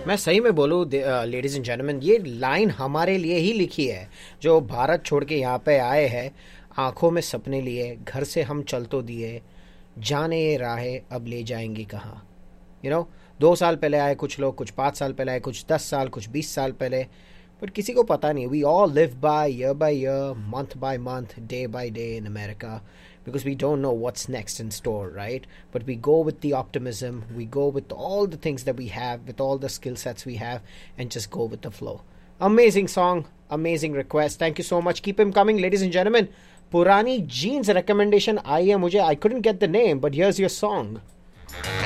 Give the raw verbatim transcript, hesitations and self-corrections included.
मैं सही में बोलूँ लेडीज एंड जेंटलमैन, ये लाइन हमारे लिए ही लिखी है, जो भारत छोड़ के यहाँ पे आए हैं। आंखों में सपने लिए घर से हम चल तो दिए, जाने ये राहें अब ले जाएंगी कहाँ। यू नो, दो साल पहले आए कुछ लोग, कुछ पाँच साल पहले आए, कुछ दस साल, कुछ बीस साल पहले, बट किसी को पता नहीं। We all live by year by year, month by month, day by day in America, because we don't know what's next in store, right? But we go with the optimism, we go with all the things that we have, with all the skill sets we have, and just go with the flow. Amazing song, amazing request. Thank you so much. Keep him coming, ladies and gentlemen. Purani Jeans recommendation आई है मुझे. I couldn't get the name, but here's your song.